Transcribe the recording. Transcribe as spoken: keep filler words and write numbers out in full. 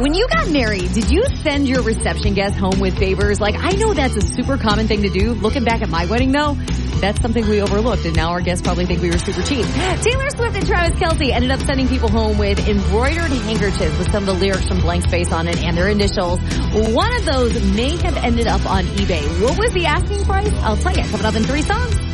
When you got married, did you send your reception guests home with favors? Like, I know that's a super common thing to do. Looking back at my wedding, though, that's something we overlooked, and now our guests probably think we were super cheap. Taylor Swift and Travis Kelce ended up sending people home with embroidered handkerchiefs with some of the lyrics from Blank Space on it and their initials. One of those may have ended up on eBay. What was the asking price? I'll tell you. Coming up in three songs.